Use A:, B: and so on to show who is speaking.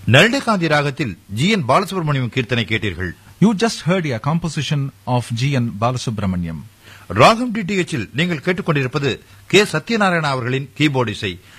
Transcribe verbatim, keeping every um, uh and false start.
A: நளினகாந்தி ராகத்தில் G N Balasubramaniam கீர்த்தனை கேட்டீர்கள்.
B: You just heard a composition of G N Balasubramaniam.
A: ராகம் டிடிஎச்சில் நீங்கள் கேட்டுக்கொண்டிருப்பது கே சத்யநாராயணா அவர்களின் கீபோர்டு இசை.